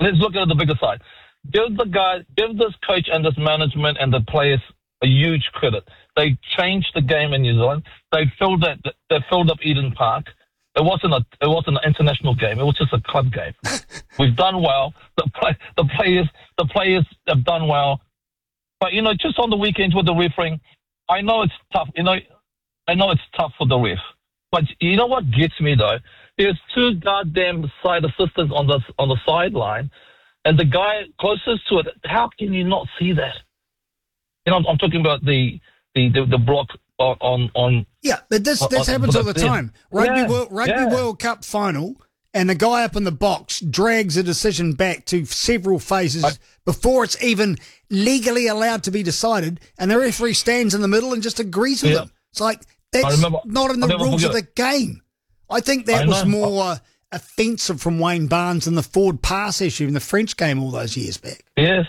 let's look at the bigger side. Give this coach and this management and the players a huge credit. They changed the game in New Zealand. They filled up Eden Park. It wasn't an international game. It was just a club game. We've done well. The players have done well. But just on the weekends with the refereeing, I know it's tough. I know it's tough for the ref. But you know what gets me though? There's two goddamn side assistants on the sideline, and the guy closest to it. How can you not see that? I'm talking about the block on. Yeah, but this happens all the time. Rugby World Cup final, and the guy up in the box drags a decision back to several phases before it's even legally allowed to be decided, and the referee stands in the middle and just agrees with him. It's like, that's not in the rules of the game. I think that was more offensive from Wayne Barnes than the forward pass issue in the French game all those years back. Yes,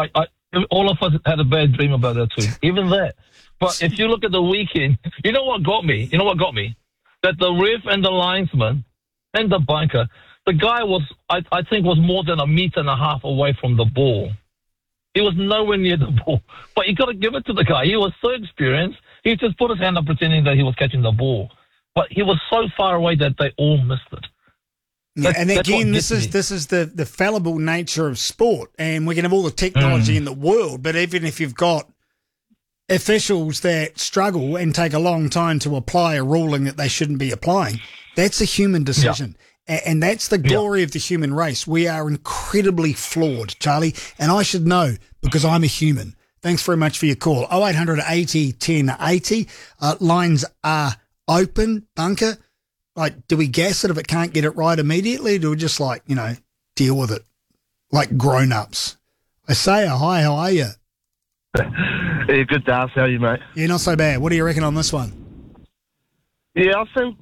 all of us had a bad dream about that too, even that. But if you look at the weekend, you know what got me? That the ref and the linesman and the bunker, the guy was, I think, was more than 1.5 meters away from the ball. He was nowhere near the ball. But you got to give it to the guy. He was so experienced. He just put his hand up pretending that he was catching the ball. But he was so far away that they all missed it. Yeah, and again, this is the fallible nature of sport, and we can have all the technology in the world, but even if you've got officials that struggle and take a long time to apply a ruling that they shouldn't be applying, that's a human decision. Yeah. And that's the glory of the human race. We are incredibly flawed, Charlie, and I should know because I'm a human. Thanks very much for your call. 0800 80 10 80. Lines are open. Bunker, do we gas it if it can't get it right immediately? Do we just deal with it like grown-ups? Isaiah, hi, how are you? Yeah, good, Darcy. How are you, mate? Yeah, not so bad. What do you reckon on this one? Yeah, I think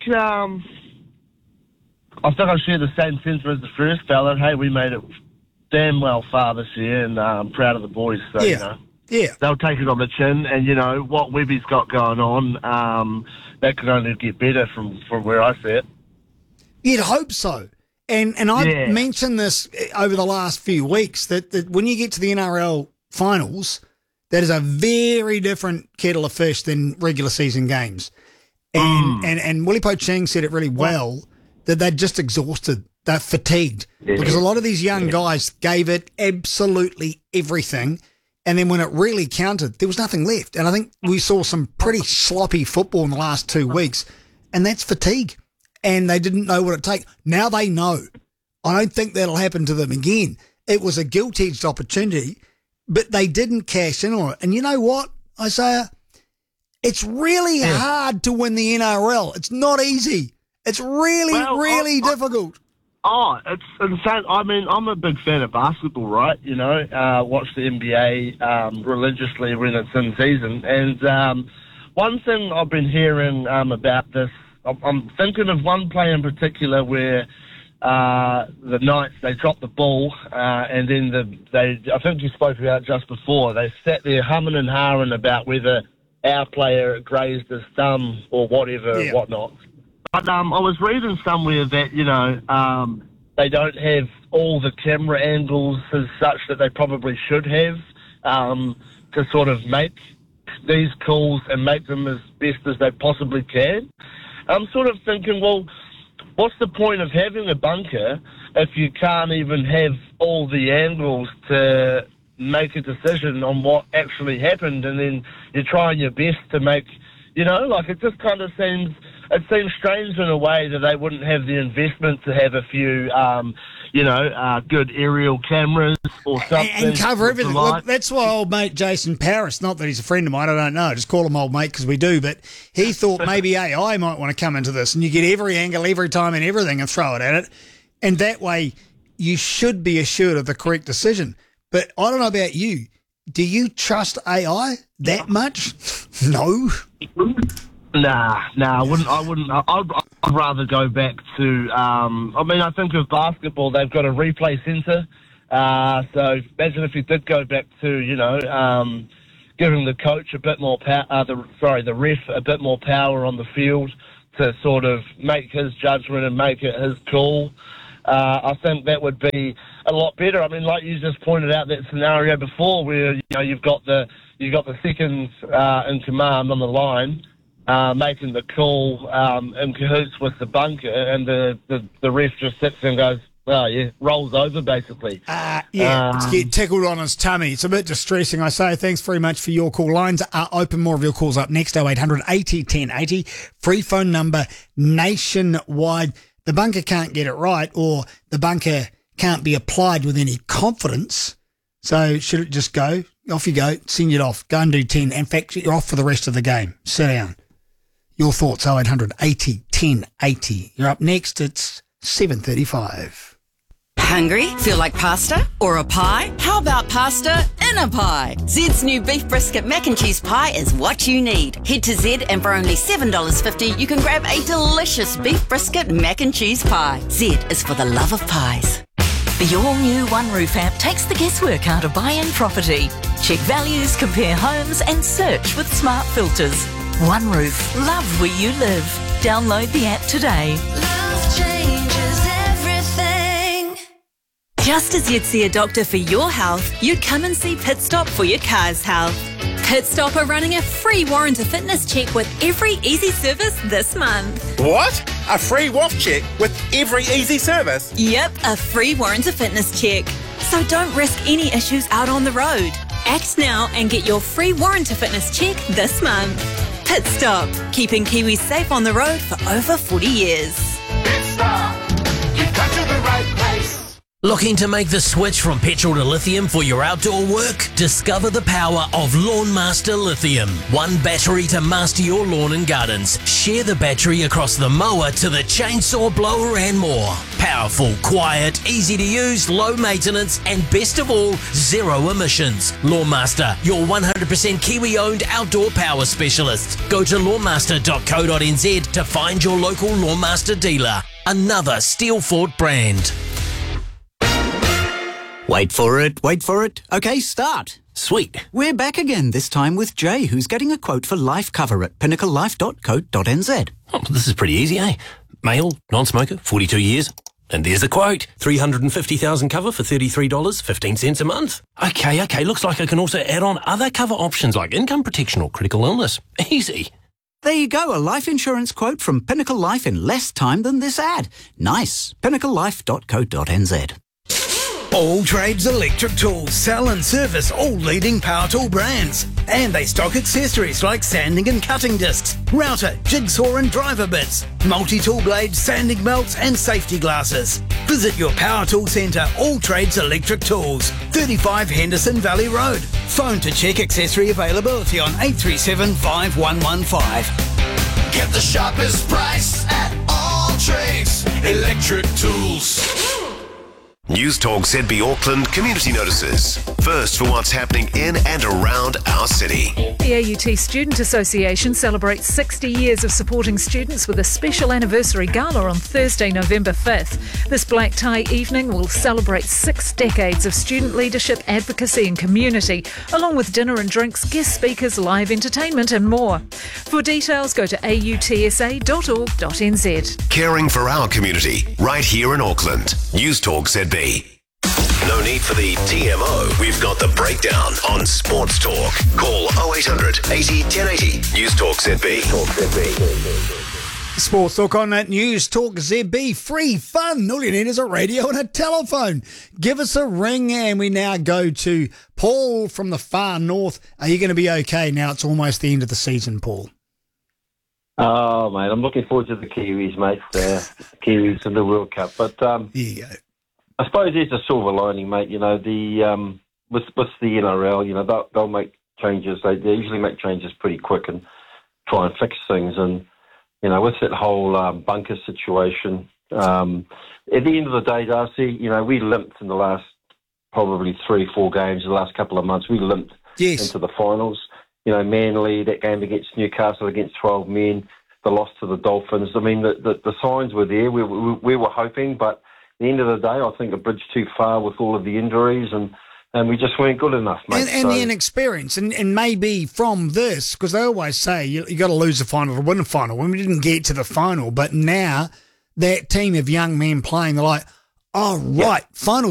I share the same sentiment as the first fella. Hey, we made it damn well far this year, and I'm proud of the boys. So, yeah. They'll take it on the chin, and what Webby's got going on, that could only get better from where I see it. You'd hope so. And I've mentioned this over the last few weeks that when you get to the NRL finals, that is a very different kettle of fish than regular season games. And Willie Pocheng said it really well, that they're just exhausted. They're fatigued. Yeah. Because a lot of these young guys gave it absolutely everything. And then when it really counted, there was nothing left. And I think we saw some pretty sloppy football in the last 2 weeks. And that's fatigue. And they didn't know what it take. Now they know. I don't think that'll happen to them again. It was a gilt-edged opportunity, but they didn't cash in on it. And you know what, Isaiah? It's really hard to win the NRL. It's not easy. It's really difficult. It's insane. I mean, I'm a big fan of basketball, right? Watch the NBA religiously when it's in season. And one thing I've been hearing about this, I'm thinking of one play in particular where the Knights, they dropped the ball, and then I think you spoke about it just before, they sat there humming and hawing about whether our player grazed his thumb or whatever, whatnot. But I was reading somewhere that, they don't have all the camera angles as such that they probably should have to sort of make these calls and make them as best as they possibly can. I'm sort of thinking, well, what's the point of having a bunker if you can't even have all the angles to make a decision on what actually happened, and then you're trying your best to make, it just kind of seems strange in a way that they wouldn't have the investment to have a few, good aerial cameras or something. And cover everything. Look, that's why old mate Jason Paris, not that he's a friend of mine, I don't know, just call him old mate because we do, but he thought maybe AI might want to come into this and you get every angle, every time and everything and throw it at it. And that way you should be assured of the correct decision. But I don't know about you. Do you trust AI that much? No. Nah, I wouldn't. I'd rather go back to, I think with basketball, they've got a replay center. So imagine if you did go back to, giving the coach a bit more power, the ref a bit more power on the field to sort of make his judgment and make it his call. I think that would be a lot better. I mean, like you just pointed out that scenario before, where you've got the seconds in command on the line, making the call in cahoots with the bunker, and the ref just sits there and goes, oh, yeah, rolls over, basically. Get tickled on his tummy. It's a bit distressing, I say. Thanks very much for your call. Lines are open. More of your calls up next. 0800 80 1080. Free phone number nationwide. The bunker can't get it right, or the bunker can't be applied with any confidence. So should it just go? Off you go. Send it off. Go and do 10. In fact, you're off for the rest of the game. Sit down. Your thoughts, 0800 80 1080. You're up next. It's 7:35. Hungry? Feel like pasta? Or a pie? How about pasta in a pie? Zed's new beef brisket mac and cheese pie is what you need. Head to Zed and for only $7.50 you can grab a delicious beef brisket mac and cheese pie. Zed is for the love of pies. The all-new One Roof app takes the guesswork out of buying property. Check values, compare homes and search with smart filters. One Roof. Love where you live. Download the app today. Love changes everything. Just as you'd see a doctor for your health, you'd come and see Pit Stop for your car's health. Pit Stop are running a free warranty fitness check with every easy service this month. What? A free WAF check with every easy service? Yep, a free warranty fitness check. So don't risk any issues out on the road. Act now and get your free warranty fitness check this month. Pit Stop, keeping Kiwis safe on the road for over 40 years. Pit Stop, you've come to the right place. Looking to make the switch from petrol to lithium for your outdoor work? Discover the power of Lawnmaster Lithium. One battery to master your lawn and gardens. Share the battery across the mower to the chainsaw, blower and more. Powerful, quiet, easy to use, low maintenance and best of all, zero emissions. Lawnmaster, your 100% Kiwi-owned outdoor power specialist. Go to lawnmaster.co.nz to find your local Lawnmaster dealer. Another Steelfort brand. Wait for it. Okay, start. Sweet. We're back again, this time with Jay, who's getting a quote for life cover at pinnaclelife.co.nz. Oh, this is pretty easy, eh? Male, non-smoker, 42 years. And there's the quote. 350,000 cover for $33.15 a month. Okay, looks like I can also add on other cover options like income protection or critical illness. Easy. There you go, a life insurance quote from Pinnacle Life in less time than this ad. Nice. pinnaclelife.co.nz. All Trades Electric Tools sell and service all leading power tool brands. And they stock accessories like sanding and cutting discs, router, jigsaw and driver bits, multi-tool blades, sanding belts and safety glasses. Visit your power tool centre, All Trades Electric Tools, 35 Henderson Valley Road. Phone to check accessory availability on 837 5115. Get the sharpest price at All Trades Electric Tools. News Talk ZB Auckland community notices. First for what's happening in and around our city. The AUT Student Association celebrates 60 years of supporting students with a special anniversary gala on Thursday, November 5th. This black tie evening will celebrate 6 decades of student leadership, advocacy and community, along with dinner and drinks, guest speakers, live entertainment and more. For details, go to autsa.org.nz. Caring for our community, right here in Auckland. News Talk ZB. No need for the TMO. We've got the breakdown on Sports Talk. Call 0800 80 1080. News Talk ZB. Sports Talk on that News Talk ZB. Free fun. All you need is a radio and a telephone. Give us a ring, and we now go to Paul from the far north. Are you going to be okay now? It's almost the end of the season, Paul. Oh, mate, I'm looking forward to the Kiwis, mate. Kiwis in the World Cup. But there you go. I suppose there's a silver lining, mate. You know, the with the NRL, you know, they'll make changes. They usually make changes pretty quick and try and fix things. And you know, with that whole bunker situation, at the end of the day, Darcy, you know, we limped in the last probably 3-4 games, the last couple of months. We limped into the finals. You know, Manly, that game against Newcastle against 12 men, the loss to the Dolphins. I mean, the signs were there. We were hoping, but at the end of the day, I think a bridge too far with all of the injuries, and we just weren't good enough, mate. And the inexperience, and maybe from this, because they always say you got to lose the final to win the final. When we didn't get to the final, but now that team of young men playing, they're like, Oh, right. Final